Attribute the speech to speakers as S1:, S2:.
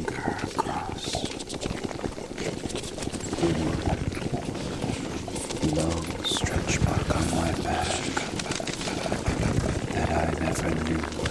S1: finger across the long stretch mark on my back that I never knew